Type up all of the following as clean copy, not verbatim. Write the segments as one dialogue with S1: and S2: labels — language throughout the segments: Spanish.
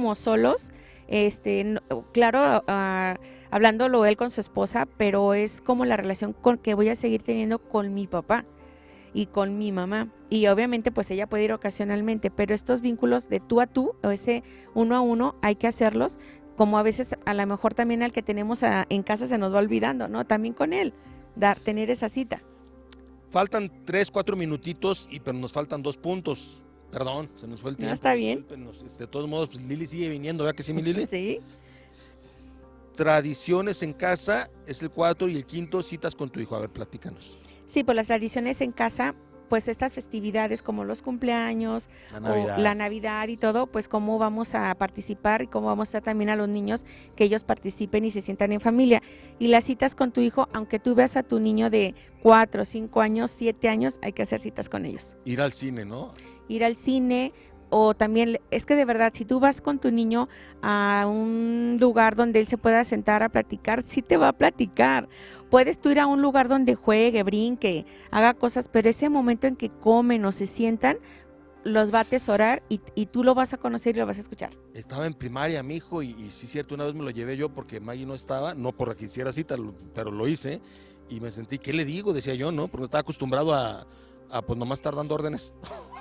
S1: como solos, claro, hablándolo él con su esposa, pero es como la relación que voy a seguir teniendo con mi papá y con mi mamá, y obviamente pues ella puede ir ocasionalmente, pero estos vínculos de tú a tú, o ese uno a uno, hay que hacerlos, como a veces a lo mejor también al que tenemos en casa se nos va olvidando, ¿no? También con él, tener esa cita.
S2: Faltan 3, 4 minutitos, pero nos faltan 2 puntos. Perdón, se nos fue el
S1: ¿No?
S2: tiempo,
S1: ¿Está bien?
S2: discúlpenos. De todos modos, pues Lili sigue viniendo, ¿verdad que sí, mi Lili?
S1: Sí.
S2: Tradiciones en casa es el 4 y el quinto, citas con tu hijo. A ver, platícanos.
S1: Sí, pues las tradiciones en casa, pues estas festividades como los cumpleaños o la Navidad y todo, pues cómo vamos a participar y cómo vamos a hacer también a los niños que ellos participen y se sientan en familia. Y las citas con tu hijo, aunque tú veas a tu niño de 4, 5 años, 7 años, hay que hacer citas con ellos.
S2: Ir al cine, ¿no?
S1: Ir al cine, o también, es que de verdad, si tú vas con tu niño a un lugar donde él se pueda sentar a platicar, sí te va a platicar. Puedes tú ir a un lugar donde juegue, brinque, haga cosas, pero ese momento en que comen o se sientan, los va a atesorar y tú lo vas a conocer y lo vas a escuchar.
S2: Estaba en primaria mi hijo y sí, cierto, una vez me lo llevé yo porque Maggie no estaba, no por que hiciera cita, pero lo hice y me sentí, ¿qué le digo? Decía yo, ¿no? Porque estaba acostumbrado a pues nomás estar dando órdenes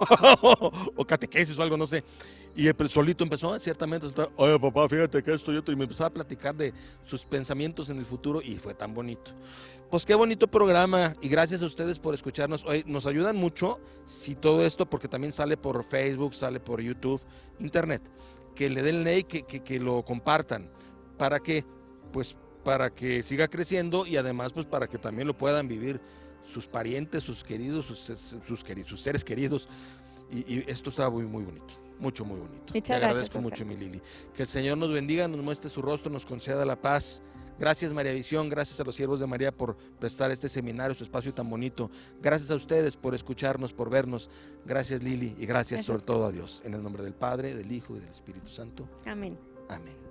S2: o catequesis o algo, no sé. Y el solito empezó, ciertamente, oye papá, fíjate que esto y otro, y me empezaba a platicar de sus pensamientos en el futuro y fue tan bonito. Pues qué bonito programa y gracias a ustedes por escucharnos. Oye, nos ayudan mucho si todo esto, porque también sale por Facebook, sale por YouTube, Internet, que le den like, que lo compartan. ¿Para qué? Pues para que siga creciendo y además pues para que también lo puedan vivir sus parientes, sus queridos, sus seres queridos. Y esto está muy, muy bonito. Mucho, muy bonito.
S1: Muchas
S2: Te agradezco
S1: gracias,
S2: mucho, mi Lili. Que el Señor nos bendiga, nos muestre su rostro, nos conceda la paz. Gracias, María Visión, gracias a los siervos de María por prestar este seminario, su espacio tan bonito. Gracias a ustedes por escucharnos, por vernos. Gracias, Lili, y gracias sobre todo a Dios. En el nombre del Padre, del Hijo y del Espíritu Santo.
S1: Amén.
S2: Amén.